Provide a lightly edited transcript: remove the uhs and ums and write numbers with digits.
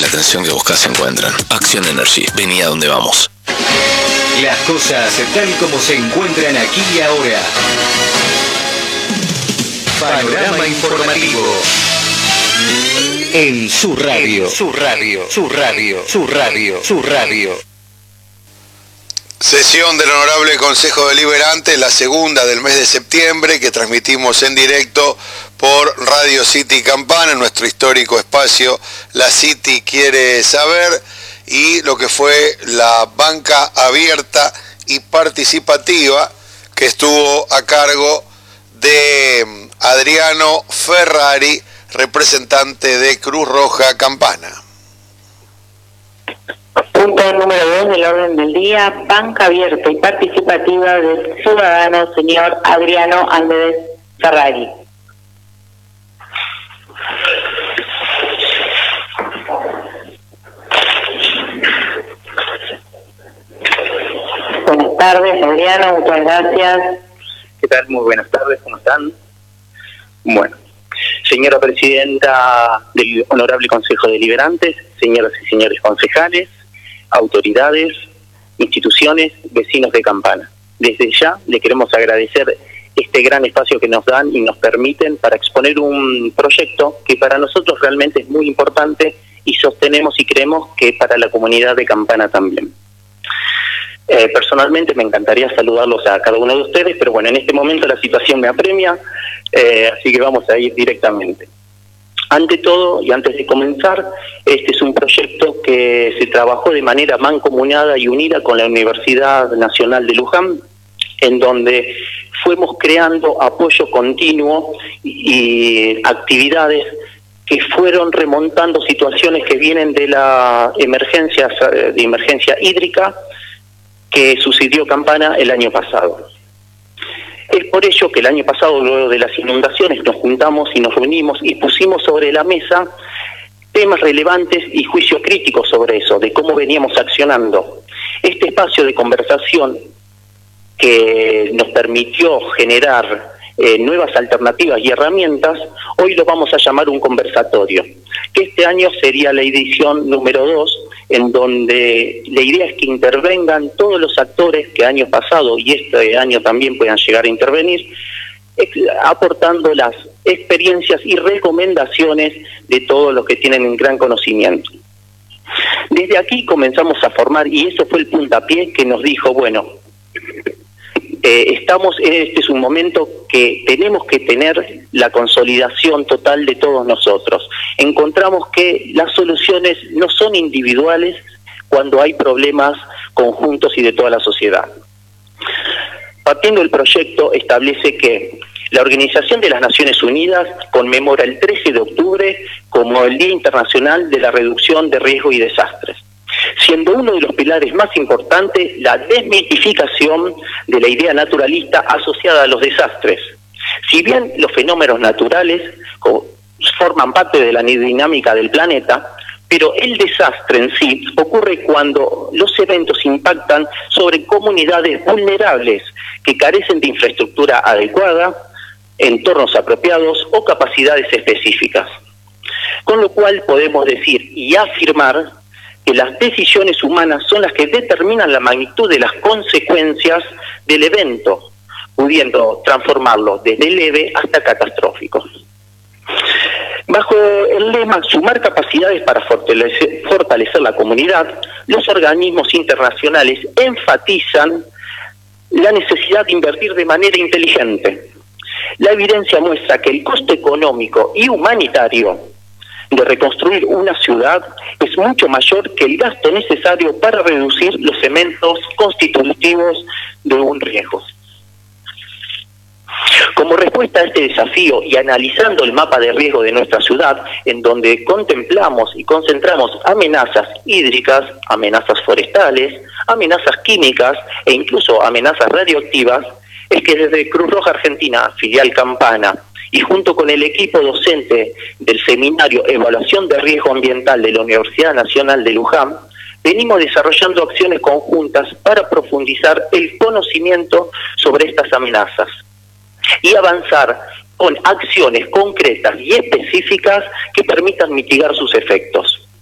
la atención que buscas se encuentran. Action Energy, vení a donde vamos. Las cosas tal como se encuentran aquí y ahora. Panorama informativo. En su radio. Su radio. Sesión del Honorable Consejo Deliberante, la segunda del mes de septiembre, que transmitimos en directo por Radio City Campana, en nuestro histórico espacio La City Quiere Saber, y lo que fue la banca abierta y participativa que estuvo a cargo de Adriano Ferrari, representante de Cruz Roja Campana. Punto número 2 del orden del día, banca abierta y participativa del ciudadano señor Adriano Andrés Ferrari. Buenas tardes, Adriano, muchas gracias. ¿Qué tal? Muy buenas tardes, ¿cómo están? Bueno, señora presidenta del Honorable Consejo Deliberante, señoras y señores concejales, autoridades, instituciones, vecinos de Campana. Desde ya le queremos agradecer este gran espacio que nos dan y nos permiten para exponer un proyecto que para nosotros realmente es muy importante y sostenemos y creemos que para la comunidad de Campana también. Personalmente me encantaría saludarlos a cada uno de ustedes, pero bueno, en este momento la situación me apremia, así que vamos a ir directamente. Ante todo, y antes de comenzar, este es un proyecto que se trabajó de manera mancomunada y unida con la Universidad Nacional de Luján, en donde fuimos creando apoyo continuo y actividades que fueron remontando situaciones que vienen de la emergencia hídrica que sucedió Campana el año pasado. Es por ello que el año pasado, luego de las inundaciones, nos juntamos y nos reunimos y pusimos sobre la mesa temas relevantes y juicio crítico sobre eso, de cómo veníamos accionando. Este espacio de conversación que nos permitió generar nuevas alternativas y herramientas, hoy lo vamos a llamar un conversatorio, que este año sería la edición número 2, en donde la idea es que intervengan todos los actores que año pasado y este año también puedan llegar a intervenir, aportando las experiencias y recomendaciones de todos los que tienen un gran conocimiento. Desde aquí comenzamos a formar, y eso fue el puntapié que nos dijo, bueno, este es un momento que tenemos que tener la consolidación total de todos nosotros. Encontramos que las soluciones no son individuales cuando hay problemas conjuntos y de toda la sociedad. Partiendo del proyecto, establece que la Organización de las Naciones Unidas conmemora el 13 de octubre como el Día Internacional de la Reducción de Riesgos y Desastres, siendo uno de los pilares más importantes la desmitificación de la idea naturalista asociada a los desastres. Si bien los fenómenos naturales forman parte de la dinámica del planeta, pero el desastre en sí ocurre cuando los eventos impactan sobre comunidades vulnerables que carecen de infraestructura adecuada, entornos apropiados o capacidades específicas. Con lo cual podemos decir y afirmar que las decisiones humanas son las que determinan la magnitud de las consecuencias del evento, pudiendo transformarlo desde leve hasta catastrófico. Bajo el lema "Sumar capacidades para fortalecer la comunidad", los organismos internacionales enfatizan la necesidad de invertir de manera inteligente. La evidencia muestra que el costo económico y humanitario de reconstruir una ciudad es mucho mayor que el gasto necesario para reducir los elementos constitutivos de un riesgo. Como respuesta a este desafío y analizando el mapa de riesgo de nuestra ciudad, en donde contemplamos y concentramos amenazas hídricas, amenazas forestales, amenazas químicas e incluso amenazas radioactivas, es que desde Cruz Roja Argentina, filial Campana, y junto con el equipo docente del seminario Evaluación de Riesgo Ambiental de la Universidad Nacional de Luján, venimos desarrollando acciones conjuntas para profundizar el conocimiento sobre estas amenazas y avanzar con acciones concretas y específicas que permitan mitigar sus efectos.